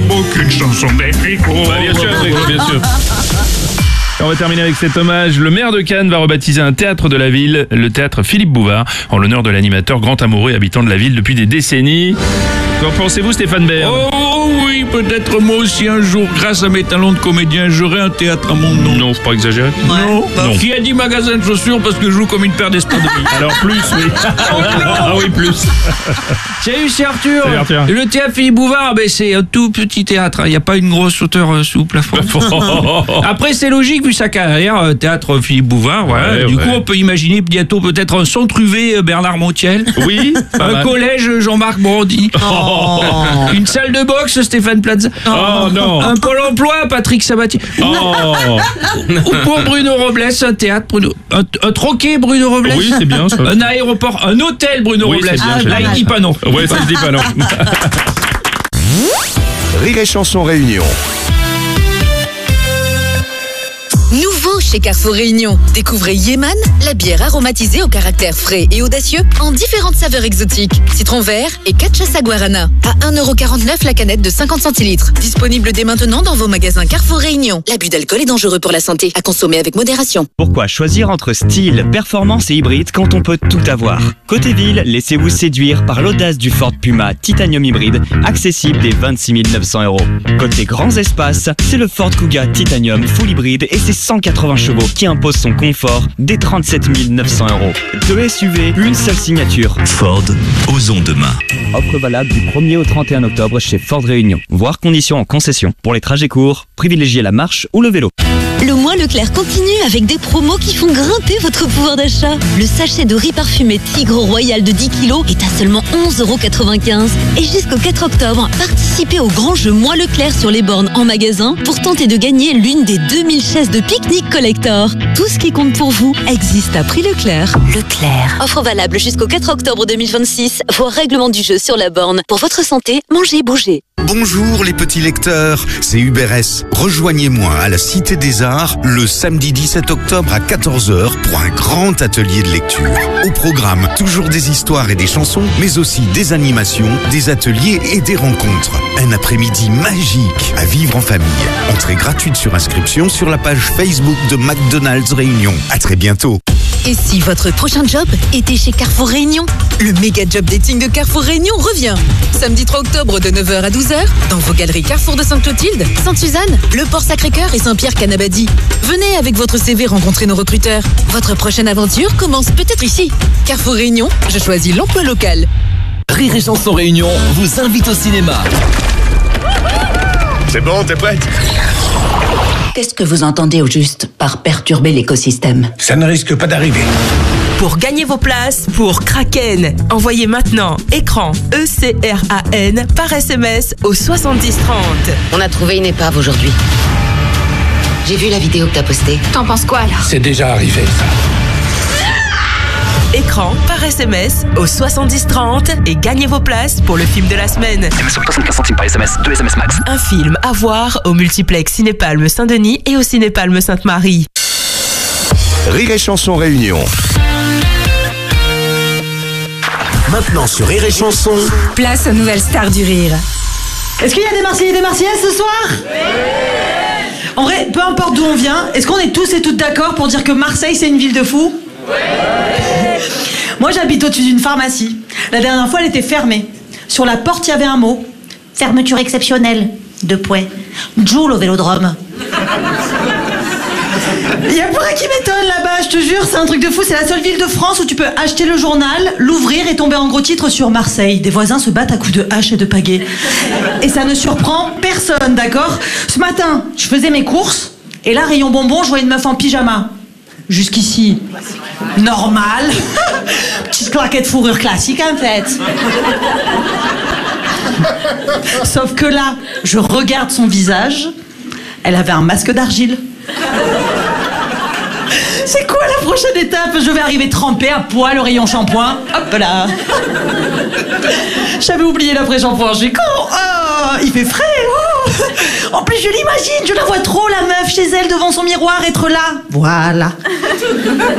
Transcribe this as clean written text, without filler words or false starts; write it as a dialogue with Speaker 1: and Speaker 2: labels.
Speaker 1: beau qu'une chanson d'Enrico.
Speaker 2: Bien sûr, Enrico, bien sûr. Et on va terminer avec cet hommage. Le maire de Cannes va rebaptiser un théâtre de la ville, le théâtre Philippe Bouvard, en l'honneur de l'animateur grand amoureux et habitant de la ville depuis des décennies. Qu'en pensez-vous, Stéphane Bern?
Speaker 1: Oh oui, peut-être moi aussi un jour, grâce à mes talents de comédien, j'aurai un théâtre à mon nom.
Speaker 2: Non, faut pas exagérer.
Speaker 1: Non.
Speaker 2: Non.
Speaker 1: Qui a dit magasin de chaussures parce que je joue comme une paire d'espadrilles.
Speaker 2: Alors plus, oui. Ah oui, plus.
Speaker 3: Salut, c'est Arthur.
Speaker 2: Salut, Arthur.
Speaker 3: Le théâtre Philippe Bouvard, c'est un tout petit théâtre. Il n'y a pas une grosse hauteur sous plafond. Après, c'est logique vu sa carrière, théâtre Philippe Bouvard. Voilà.
Speaker 2: Ouais,
Speaker 3: du coup, on peut imaginer bientôt peut-être un centre UV Bernard Montiel.
Speaker 2: Oui.
Speaker 3: Un collège Jean-Marc Brandy. Une salle de boxe Stéphane Plaza.
Speaker 2: Oh non.
Speaker 3: Un pôle emploi Patrick Sabatier.
Speaker 2: Oh.
Speaker 3: Ou pour Bruno Robles, un théâtre Bruno. Un troquet Bruno Robles.
Speaker 2: Oui, c'est bien ça.
Speaker 3: Un aéroport, un hôtel Bruno
Speaker 2: Oui,
Speaker 3: Robles.
Speaker 2: c'est bien,
Speaker 3: Là, il dit pas non.
Speaker 2: Ouais, ça je dis pas non.
Speaker 4: Rire et Chanson Réunion.
Speaker 5: Nouveau chez Carrefour Réunion. Découvrez Yéman, la bière aromatisée au caractère frais et audacieux en différentes saveurs exotiques. Citron vert et cachaça guarana. À 1,49€ la canette de 50 centilitres. Disponible dès maintenant dans vos magasins Carrefour Réunion. L'abus d'alcool est dangereux pour la santé. À consommer avec modération.
Speaker 6: Pourquoi choisir entre style, performance et hybride quand on peut tout avoir? Côté ville, laissez-vous séduire par l'audace du Ford Puma Titanium hybride, accessible dès 26 900€. Côté grands espaces, c'est le Ford Kuga Titanium full hybride et ses 180 chevaux qui impose son confort dès 37 900€. 2 SUV, une seule signature.
Speaker 7: Ford, osons demain.
Speaker 6: Offre valable du 1er au 31 octobre chez Ford Réunion. Voir conditions en concession. Pour les trajets courts, privilégiez la marche ou le vélo.
Speaker 8: Le mois Leclerc continue avec des promos qui font grimper votre pouvoir d'achat. Le sachet de riz parfumé Tigre Royal de 10 kg est à seulement 11,95€. Et jusqu'au 4 octobre, participez au grand jeu mois Leclerc sur les bornes en magasin pour tenter de gagner l'une des 2000 chaises de pique-nique collector. Tout ce qui compte pour vous existe à prix Leclerc. Leclerc. Offre valable jusqu'au 4 octobre 2026. Voir règlement du jeu sur la borne. Pour votre santé, mangez, bougez.
Speaker 4: Bonjour les petits lecteurs, c'est UberS. Rejoignez-moi à la Cité des Arts le samedi 17 octobre à 14h pour un grand atelier de lecture. Au programme, toujours des histoires et des chansons, mais aussi des animations, des ateliers et des rencontres. Un après-midi magique à vivre en famille. Entrée gratuite sur inscription sur la page Facebook de McDonald's Réunion. À très bientôt.
Speaker 5: Et si votre prochain job était chez Carrefour Réunion? Le méga job dating de Carrefour Réunion revient. Samedi 3 octobre de 9h à 12h dans vos galeries Carrefour de Sainte-Clotilde, Sainte-Suzanne, Le Port Sacré-Cœur et Saint-Pierre-Canabadie. Venez avec votre CV rencontrer nos recruteurs. Votre prochaine aventure commence peut-être ici. Carrefour Réunion, je choisis l'emploi local.
Speaker 7: Rire et Chanson Réunion vous invite au cinéma.
Speaker 4: C'est bon, t'es prête?
Speaker 9: Qu'est-ce que vous entendez au juste par perturber l'écosystème?
Speaker 1: Ça ne risque pas d'arriver.
Speaker 10: Pour gagner vos places pour Kraken, envoyez maintenant écran ECRAN par SMS au 7030.
Speaker 9: On a trouvé une épave aujourd'hui. J'ai vu la vidéo que t'as postée.
Speaker 8: T'en penses quoi alors?
Speaker 1: C'est déjà arrivé, ça.
Speaker 10: Écran par SMS au 7030 et gagnez vos places pour le film de la semaine.
Speaker 7: 75 centimes par SMS, 2 SMS max.
Speaker 10: Un film à voir au multiplex Cinépalme Saint-Denis et au Cinépalme Sainte-Marie.
Speaker 4: Rire et Chanson Réunion. Maintenant sur Rire et Chanson.
Speaker 11: Place aux nouvelles stars du rire. Est-ce qu'il y a des Marseillais et des Marseillaises ce soir? En vrai, peu importe d'où on vient, est-ce qu'on est tous et toutes d'accord pour dire que Marseille c'est une ville de fous? Moi j'habite au-dessus d'une pharmacie. La dernière fois elle était fermée. Sur la porte il y avait un mot. Fermeture exceptionnelle. Joule au Vélodrome. Il y a plein qui m'étonne là-bas, je te jure, c'est un truc de fou. C'est la seule ville de France où tu peux acheter le journal, l'ouvrir et tomber en gros titre sur Marseille. Des voisins se battent à coups de hache et de pagaie. Et ça ne surprend personne, d'accord? Ce matin, je faisais mes courses et là, rayon bonbon, je vois une meuf en pyjama. Jusqu'ici, normal. Petite claquette fourrure classique en fait. Sauf que là, je regarde son visage. Elle avait un masque d'argile. C'est quoi la prochaine étape? Je vais arriver trempée à poil au rayon shampoing. Hop là. J'avais oublié l'après-shampoing, j'ai con. Oh, il fait frais. Oh. En plus, je l'imagine, je la vois trop, la meuf, chez elle, devant son miroir, être là. Voilà.